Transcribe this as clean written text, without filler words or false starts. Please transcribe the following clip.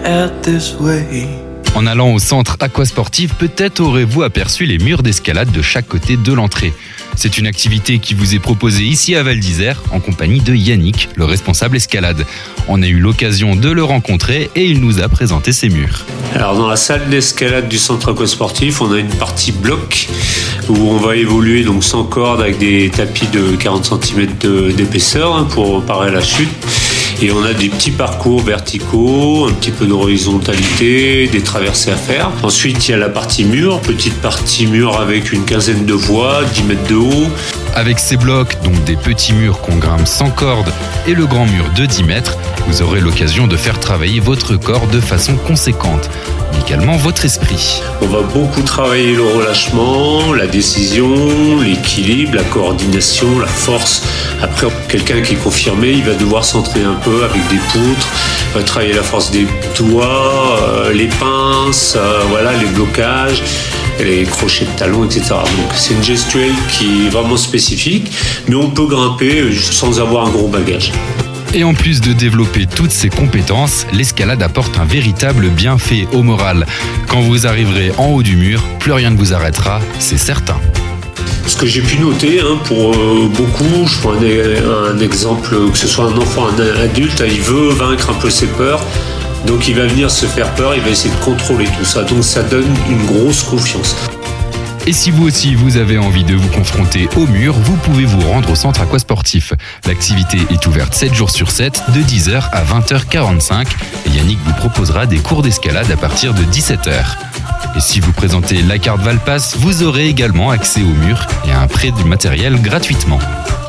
act this way. En allant au centre aquasportif, peut-être aurez-vous aperçu les murs d'escalade de chaque côté de l'entrée. C'est une activité qui vous est proposée ici à Val d'Isère en compagnie de Yannick, le responsable escalade. On a eu l'occasion de le rencontrer et il nous a présenté ses murs. Alors dans la salle d'escalade du centre aquasportif, on a une partie bloc où on va évoluer donc sans corde avec des tapis de 40 cm d'épaisseur pour parer à la chute. Et on a des petits parcours verticaux, un petit peu d'horizontalité, des traversées à faire. Ensuite, il y a la partie mur, petite partie mur avec une quinzaine de voies, 10 mètres de haut. Avec ces blocs, donc des petits murs qu'on grimpe sans corde et le grand mur de 10 mètres, vous aurez l'occasion de faire travailler votre corps de façon conséquente, mais également votre esprit. On va beaucoup travailler le relâchement, la décision, l'équilibre, la coordination, la force. Après, quelqu'un qui est confirmé, il va devoir s'entraîner un peu avec des poutres, va travailler la force des doigts, les pinces, voilà, les blocages, les crochets de talons, etc. Donc c'est une gestuelle qui est vraiment spécifique, mais on peut grimper sans avoir un gros bagage. Et en plus de développer toutes ces compétences, l'escalade apporte un véritable bienfait au moral. Quand vous arriverez en haut du mur, plus rien ne vous arrêtera, c'est certain. Ce que j'ai pu noter, pour beaucoup, je prends un exemple, que ce soit un enfant, un adulte, il veut vaincre un peu ses peurs, donc il va venir se faire peur, il va essayer de contrôler tout ça, donc ça donne une grosse confiance. Et si vous aussi vous avez envie de vous confronter au mur, vous pouvez vous rendre au centre aquasportif. L'activité est ouverte 7 jours sur 7, de 10h à 20h45, et Yannick vous proposera des cours d'escalade à partir de 17h. Et si vous présentez la carte Valpass, vous aurez également accès au mur et à un prêt du matériel gratuitement.